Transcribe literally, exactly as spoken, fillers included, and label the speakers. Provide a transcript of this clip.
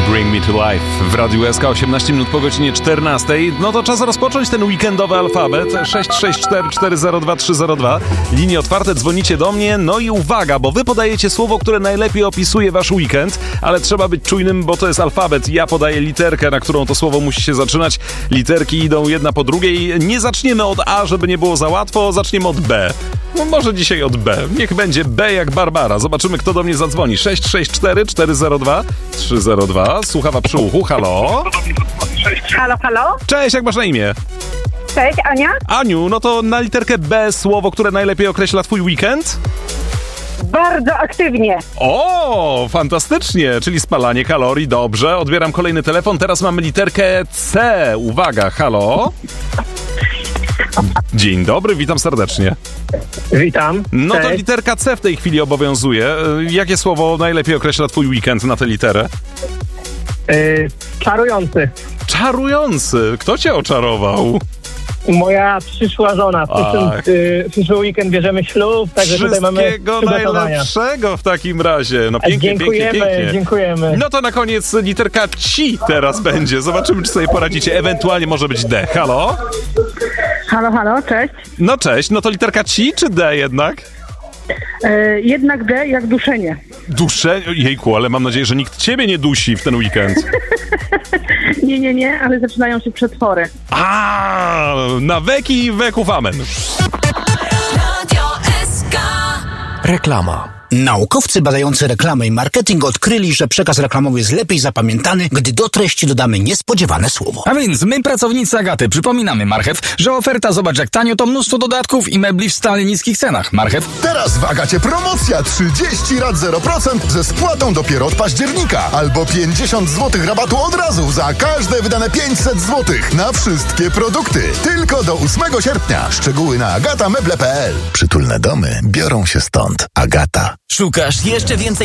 Speaker 1: Bring Me to Life w Radiu S K, osiemnaście minut po godzinie czternastej. No to czas rozpocząć ten weekendowy alfabet. sześć sześć cztery cztery zero dwa trzy zero dwa. Linie otwarte, dzwonicie do mnie. No i uwaga, bo wy podajecie słowo, które najlepiej opisuje wasz weekend, ale trzeba być czujnym, bo to jest alfabet. Ja podaję literkę, na którą to słowo musi się zaczynać. Literki idą jedna po drugiej. Nie zaczniemy od A, żeby nie było za łatwo. Zaczniemy od B. No może dzisiaj od B. Niech będzie B jak Barbara. Zobaczymy, kto do mnie zadzwoni. sześć sześć cztery cztery zero dwa trzy zero dwa. Słuchawa przy uchu. Halo?
Speaker 2: Halo, halo?
Speaker 1: Cześć, jak masz na imię?
Speaker 2: Cześć, Ania?
Speaker 1: Aniu, no to na literkę B słowo, które najlepiej określa twój weekend?
Speaker 2: Bardzo aktywnie.
Speaker 1: O, fantastycznie, czyli spalanie kalorii, dobrze. Odbieram kolejny telefon, teraz mamy literkę C. Uwaga, halo? Dzień dobry, witam serdecznie.
Speaker 3: Witam.
Speaker 1: No to
Speaker 3: Cześć.
Speaker 1: literka C w tej chwili obowiązuje. Jakie słowo najlepiej określa twój weekend na tę literę?
Speaker 3: Yy, czarujący.
Speaker 1: Czarujący. Kto cię oczarował?
Speaker 3: Moja przyszła żona. W przyszłym,
Speaker 1: Ach.
Speaker 3: yy, w przyszły weekend bierzemy ślub, także tutaj mamy
Speaker 1: Wszystkiego
Speaker 3: przygotowania.
Speaker 1: najlepszego w takim razie. No pięknie,
Speaker 3: dziękujemy,
Speaker 1: pięknie, pięknie.
Speaker 3: dziękujemy.
Speaker 1: No to na koniec literka ci teraz będzie. Zobaczymy, czy sobie poradzicie. Ewentualnie może być D. Halo?
Speaker 2: Halo, halo, cześć.
Speaker 1: No cześć. No to literka ci czy D jednak?
Speaker 2: E, jednak D jak duszenie.
Speaker 1: Dusze? Jejku, ale mam nadzieję, że nikt ciebie nie dusi w ten weekend.
Speaker 2: Nie, nie, nie, ale zaczynają się przetwory.
Speaker 1: A, na weki i weków amen.
Speaker 4: Reklama.
Speaker 5: Naukowcy badający reklamę i marketing odkryli, że przekaz reklamowy jest lepiej zapamiętany, gdy do treści dodamy niespodziewane słowo.
Speaker 4: A więc my, pracownicy Agaty, przypominamy Marchew, że oferta zobacz jak tanio to mnóstwo dodatków i mebli w stale niskich cenach. Marchew.
Speaker 6: Teraz w Agacie promocja trzydzieści rat zero procent ze spłatą dopiero od października. Albo pięćdziesiąt złotych rabatu od razu za każde wydane pięćset złotych na wszystkie produkty. Tylko do ósmego sierpnia. Szczegóły na agata meble kropka p l. Przytulne domy biorą się stąd. Agata.
Speaker 7: Szukasz jeszcze więcej